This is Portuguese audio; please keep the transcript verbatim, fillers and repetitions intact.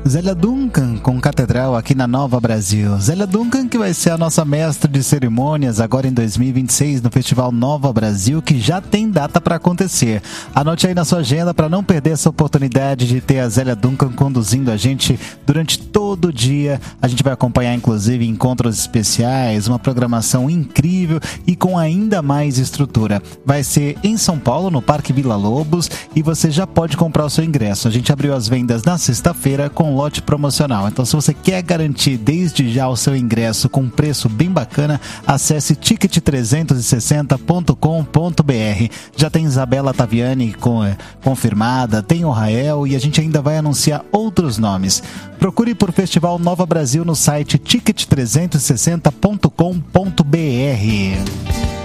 Zélia Duncan com Catedral aqui na Nova Brasil. Zélia Duncan, que vai ser a nossa mestre de cerimônias agora em dois mil e vinte e seis no Festival Nova Brasil, que já tem data para acontecer. Anote aí na sua agenda para não perder essa oportunidade de ter a Zélia Duncan conduzindo a gente durante todo o dia. A gente vai acompanhar inclusive encontros especiais, uma programação incrível e com ainda mais estrutura. Vai ser em São Paulo, no Parque Vila Lobos, e você já pode comprar o seu ingresso. A gente abriu as vendas na sexta-feira com lote promocional. Então, se você quer garantir desde já o seu ingresso com um preço bem bacana, acesse ticket trezentos e sessenta ponto com ponto b r. Já tem Isabela Taviani com, é, confirmada, tem o Rael e a gente ainda vai anunciar outros nomes. Procure por Festival Nova Brasil no site ticket trezentos e sessenta ponto com ponto b r.